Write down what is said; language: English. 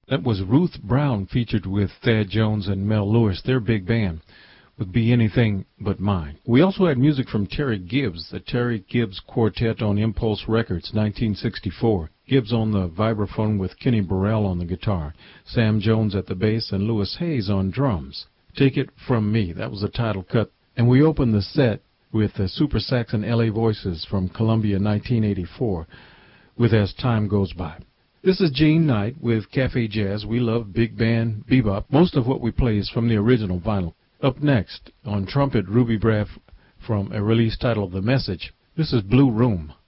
That was Ruth Brown featured with Thad Jones and Mel Lewis, their big band, with Be Anything But Mine. We also had music from Terry Gibbs, the Terry Gibbs Quartet on Impulse Records, 1964. Gibbs on the vibraphone with Kenny Burrell on the guitar, Sam Jones at the bass, and Louis Hayes on drums. Take It From Me, that was the title cut. And we opened the set with the Super Sax and LA Voices from Columbia 1984 with As Time Goes By. This is Gene Knight with Cafe Jazz. We love big band bebop. Most of what we play is from the original vinyl. Up next, on trumpet, Ruby Braff from a release titled The Message. This is Blue Room.